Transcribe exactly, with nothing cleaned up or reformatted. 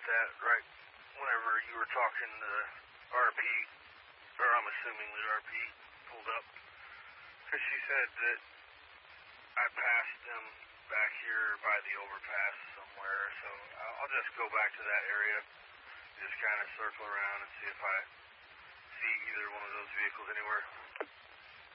about that right whenever you were talking to R P, or I'm assuming that R P pulled up, because she said that I passed them back here by the overpass somewhere, so I'll just go back to that area, just kind of circle around and see if I see either one of those vehicles anywhere.